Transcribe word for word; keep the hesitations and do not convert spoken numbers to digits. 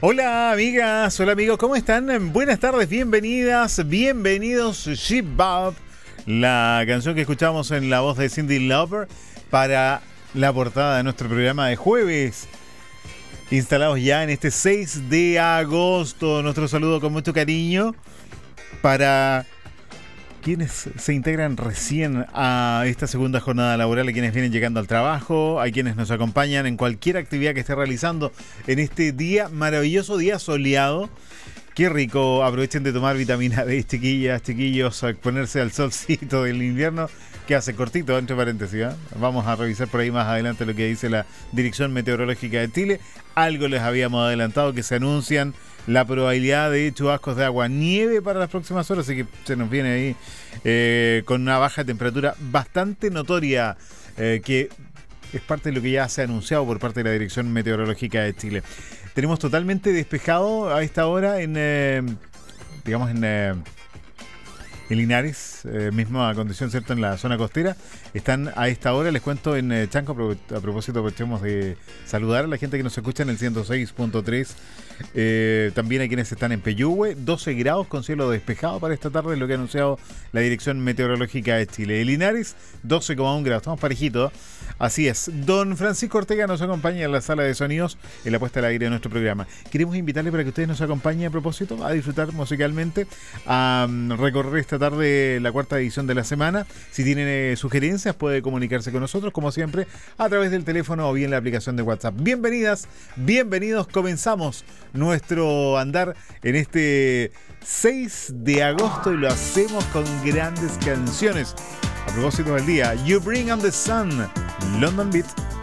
Hola amigas, hola amigos, ¿cómo están? Buenas tardes, bienvenidas, bienvenidos Sheep Bob, la canción que escuchamos en la voz de Cyndi Lauper para la portada de nuestro programa de jueves. Instalados ya en este seis de agosto, nuestro saludo con mucho cariño para quienes se integran recién a esta segunda jornada laboral, a quienes vienen llegando al trabajo, a quienes nos acompañan en cualquier actividad que esté realizando en este día, maravilloso día soleado. Qué rico, aprovechen de tomar vitamina D, chiquillas, chiquillos, a ponerse al solcito del invierno, que hace cortito, entre paréntesis, ¿eh? Vamos a revisar por ahí más adelante lo que dice la Dirección Meteorológica de Chile. Algo les habíamos adelantado, que se anuncian la probabilidad de chubascos de agua nieve para las próximas horas, así que se nos viene ahí eh, con una baja temperatura bastante notoria, eh, que es parte de lo que ya se ha anunciado por parte de la Dirección Meteorológica de Chile. Tenemos totalmente despejado a esta hora en, eh, digamos, en... Eh, En Linares, eh, misma condición, ¿cierto? En la zona costera. Están a esta hora, les cuento, en eh, Chanco. A propósito, aprovechemos de saludar a la gente que nos escucha en el ciento seis punto tres. Eh, también a quienes están en Peyúgue. doce grados con cielo despejado para esta tarde, lo que ha anunciado la Dirección Meteorológica de Chile. En Linares, doce coma uno grados. Estamos parejitos. Así es. Don Francisco Ortega nos acompaña en la sala de sonidos en la puesta al aire de nuestro programa. Queremos invitarle para que ustedes nos acompañen a propósito a disfrutar musicalmente, a um, recorrer esta tarde la cuarta edición de la semana. Si tienen eh, sugerencias, puede comunicarse con nosotros, como siempre, a través del teléfono o bien la aplicación de WhatsApp. Bienvenidas, bienvenidos. Comenzamos nuestro andar en este seis de agosto y lo hacemos con grandes canciones. A propósito del día, You Bring on the Sun, London Beat.